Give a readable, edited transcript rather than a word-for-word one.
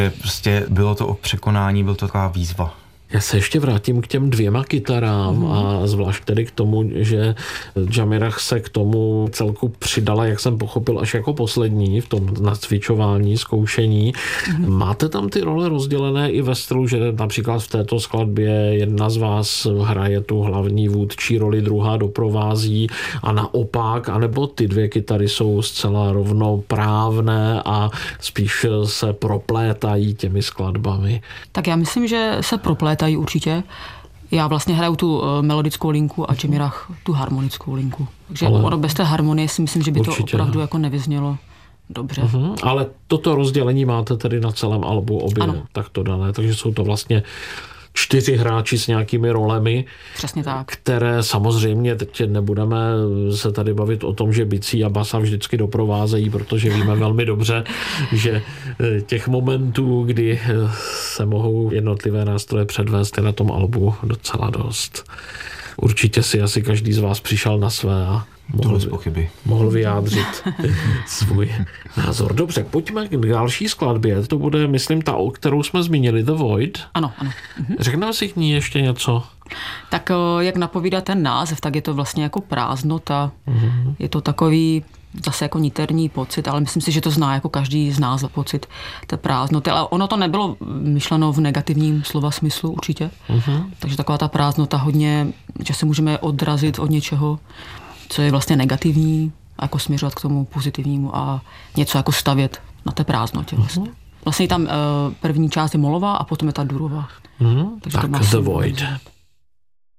Prostě bylo to o překonání, byl to taková výzva. Já se ještě vrátím k těm 2 kytarám a zvlášť tedy k tomu, že Džamirach se k tomu celku přidala, jak jsem pochopil, až jako poslední v tom nacvičování, zkoušení. Máte tam ty role rozdělené i ve stylu, že například v této skladbě jedna z vás hraje tu hlavní vůdčí roli, druhá doprovází a naopak, anebo ty 2 kytary jsou zcela rovnoprávné a spíš se proplétají těmi skladbami? Tak já myslím, že se proplétají určitě. Já vlastně hraju tu melodickou linku a Džamirach tu harmonickou linku. Takže ono bez té harmonie si myslím, že by to opravdu jako nevyznělo dobře. Ale toto rozdělení máte tedy na celém albu obě takto dané, takže jsou to vlastně 4 hráči s nějakými rolemi. Přesně tak. Které samozřejmě, teď nebudeme se tady bavit o tom, že bicí a basa vždycky doprovázejí, protože víme velmi dobře, že těch momentů, kdy se mohou jednotlivé nástroje předvést, je na tom albu docela dost. Určitě si asi každý z vás přišel na své a mohl vyjádřit svůj názor. Dobře, pojďme k další skladbě. To bude, myslím, ta, o kterou jsme zmínili, The Void. Ano. Řekneme si k ní ještě něco? Tak jak napovídá ten název, tak je to vlastně jako prázdnota. Je to takový zase jako niterní pocit, ale myslím si, že to zná jako každý z nás pocit té prázdnoty. Ale ono to nebylo myšleno v negativním slova smyslu určitě. Takže taková ta prázdnota hodně, že se můžeme odrazit od něčeho, co je vlastně negativní, a jako směřovat k tomu pozitivnímu a něco jako stavět na té prázdnotě vlastně. Vlastně tam první část je molová a potom je ta durová. Takže tak to má The Void.